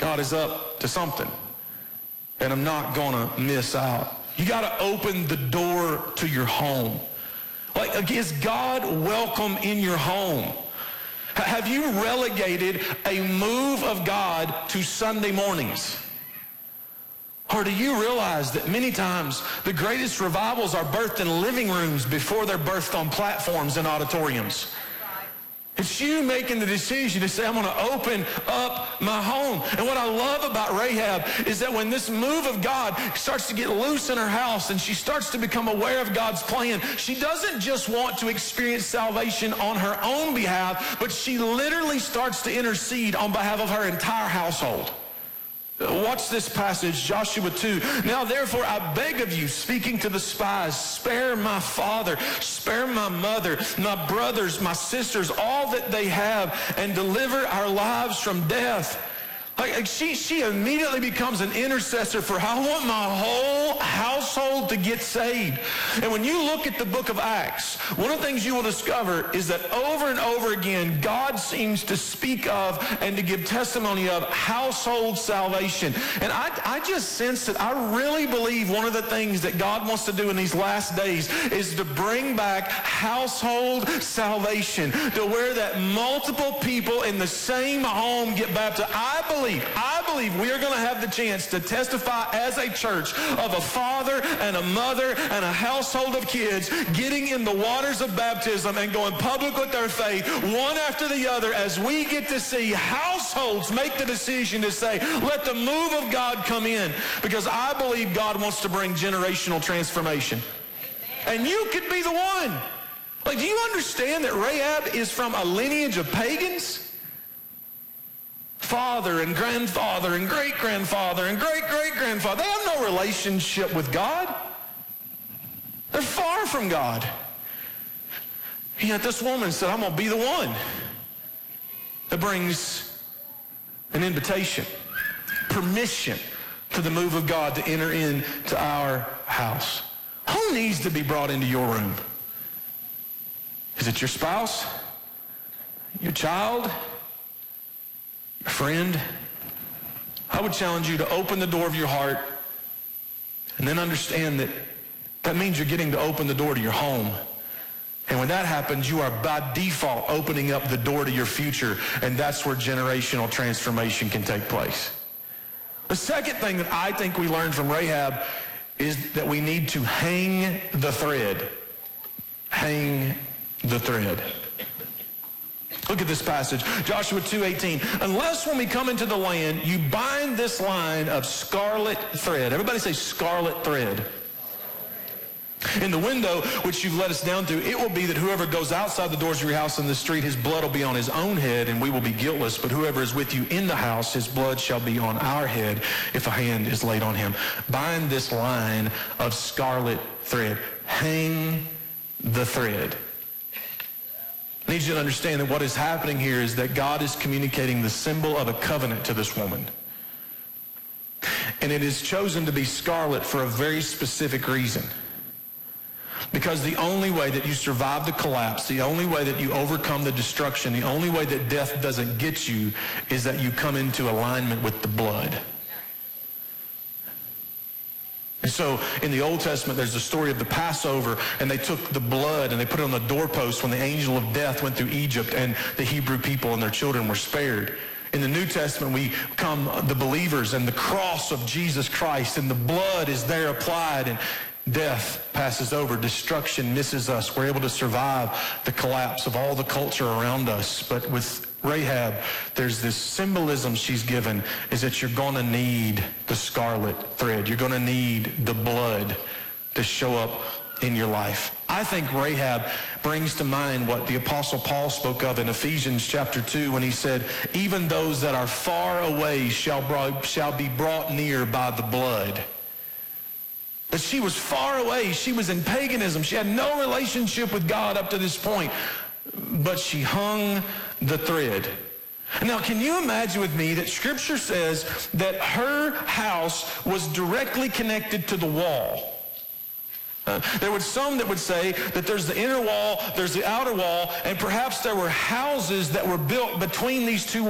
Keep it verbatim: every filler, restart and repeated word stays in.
God is up to something, and I'm not gonna miss out. You gotta open the door to your home. Like, is God welcome in your home? Have you relegated a move of God to Sunday mornings? Or do you realize that many times the greatest revivals are birthed in living rooms before they're birthed on platforms and auditoriums? It's you making the decision to say, I'm going to open up my home. And what I love about Rahab is that when this move of God starts to get loose in her house and she starts to become aware of God's plan, she doesn't just want to experience salvation on her own behalf, but she literally starts to intercede on behalf of her entire household. Watch this passage, Joshua two. Now therefore I beg of you, speaking to the spies, spare my father, spare my mother, my brothers, my sisters, all that they have, and deliver our lives from death. Like she, she immediately becomes an intercessor for, I want my whole household to get saved. And when you look at the book of Acts, one of the things you will discover is that over and over again, God seems to speak of and to give testimony of household salvation. And I, I just sense that I really believe one of the things that God wants to do in these last days is to bring back household salvation, to where that multiple people in the same home get baptized. I believe I believe we are going to have the chance to testify as a church of a father and a mother and a household of kids getting in the waters of baptism and going public with their faith, one after the other, as we get to see households make the decision to say, let the move of God come in, because I believe God wants to bring generational transformation. And you could be the one. Like, do you understand that Rahab is from a lineage of pagans? Father and grandfather and great-grandfather and great-great-grandfather. They have no relationship with God. They're far from God. And yet this woman said, I'm going to be the one that brings an invitation, permission to the move of God to enter into our house. Who needs to be brought into your room? Is it your spouse? Your child? Friend? I would challenge you to open the door of your heart and then understand that that means you're getting to open the door to your home. And when that happens, you are by default opening up the door to your future, and that's where generational transformation can take place. The second thing that I think we learned from Rahab is that we need to hang the thread. Hang the thread. Look at this passage, Joshua two eighteen. Unless when we come into the land, you bind this line of scarlet thread. Everybody say scarlet thread. In the window which you've let us down through, it will be that whoever goes outside the doors of your house in the street, his blood will be on his own head, and we will be guiltless. But whoever is with you in the house, his blood shall be on our head if a hand is laid on him. Bind this line of scarlet thread. Hang the thread. I need you to understand that what is happening here is that God is communicating the symbol of a covenant to this woman. And it is chosen to be scarlet for a very specific reason. Because the only way that you survive the collapse, the only way that you overcome the destruction, the only way that death doesn't get you is that you come into alignment with the blood. And so in the Old Testament, there's the story of the Passover, and they took the blood and they put it on the doorpost when the angel of death went through Egypt, and the Hebrew people and their children were spared. In the New Testament, we come the believers and the cross of Jesus Christ, and the blood is there applied, and death passes over. Destruction misses us. We're able to survive the collapse of all the culture around us. But with Rahab, there's this symbolism she's given, is that you're going to need the scarlet thread. You're going to need the blood to show up in your life. I think Rahab brings to mind what the Apostle Paul spoke of in Ephesians chapter two when he said, even those that are far away shall, brought, shall be brought near by the blood. That she was far away. She was in paganism. She had no relationship with God up to this point. But she hung the thread. Now, can you imagine with me that Scripture says that her house was directly connected to the wall? Uh, there were some that would say that there's the inner wall, there's the outer wall, and perhaps there were houses that were built between these two